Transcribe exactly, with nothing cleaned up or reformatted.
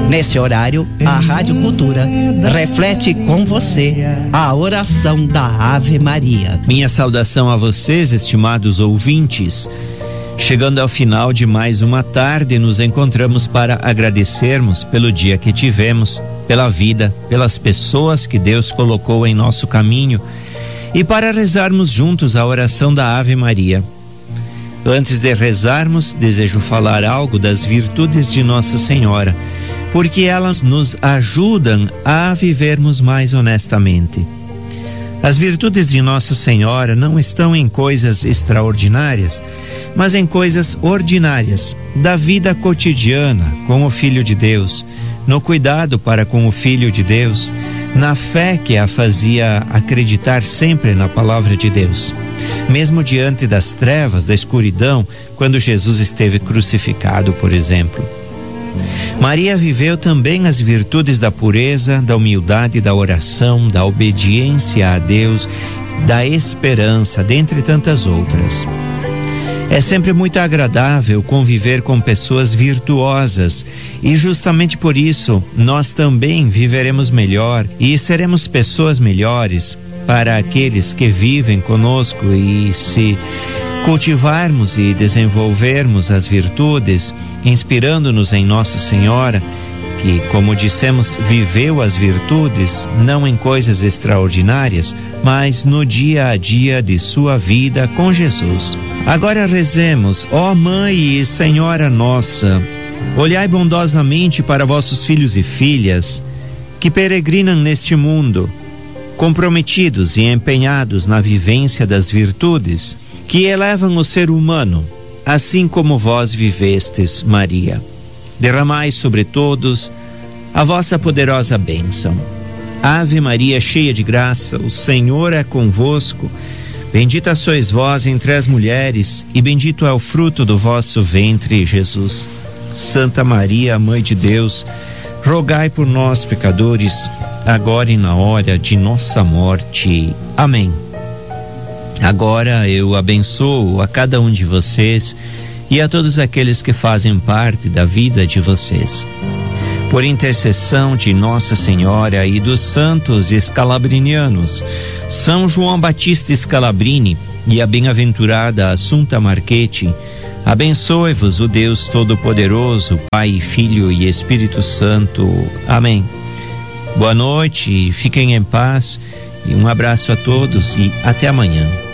Nesse horário, a Rádio Cultura reflete com você a oração da Ave Maria. Minha saudação a vocês, estimados ouvintes. Chegando ao final de mais uma tarde, nos encontramos para agradecermos pelo dia que tivemos, pela vida, pelas pessoas que Deus colocou em nosso caminho e para rezarmos juntos a oração da Ave Maria. Antes de rezarmos, desejo falar algo das virtudes de Nossa Senhora, porque elas nos ajudam a vivermos mais honestamente. As virtudes de Nossa Senhora não estão em coisas extraordinárias, mas em coisas ordinárias, da vida cotidiana com o Filho de Deus, no cuidado para com o Filho de Deus, na fé que a fazia acreditar sempre na palavra de Deus. Mesmo diante das trevas, da escuridão, quando Jesus esteve crucificado, por exemplo. Maria viveu também as virtudes da pureza, da humildade, da oração, da obediência a Deus, da esperança, dentre tantas outras. É sempre muito agradável conviver com pessoas virtuosas e justamente por isso nós também viveremos melhor e seremos pessoas melhores para aqueles que vivem conosco. E se cultivarmos e desenvolvermos as virtudes, inspirando-nos em Nossa Senhora, que, como dissemos, viveu as virtudes não em coisas extraordinárias, mas no dia a dia de sua vida com Jesus. Agora rezemos: ó Mãe e Senhora nossa, olhai bondosamente para vossos filhos e filhas que peregrinam neste mundo, comprometidos e empenhados na vivência das virtudes que elevam o ser humano, assim como vós vivestes, Maria. Derramai sobre todos a vossa poderosa bênção. Ave Maria, cheia de graça, o Senhor é convosco. Bendita sois vós entre as mulheres, e bendito é o fruto do vosso ventre, Jesus. Santa Maria, Mãe de Deus, rogai por nós, pecadores, agora e na hora de nossa morte. Amém. Agora eu abençoo a cada um de vocês e a todos aqueles que fazem parte da vida de vocês. Por intercessão de Nossa Senhora e dos santos escalabrinianos, São João Batista Scalabrini e a bem-aventurada Assunta Marchetti, abençoe-vos o Deus Todo-Poderoso, Pai, Filho e Espírito Santo. Amém. Boa noite, fiquem em paz e um abraço a todos e até amanhã.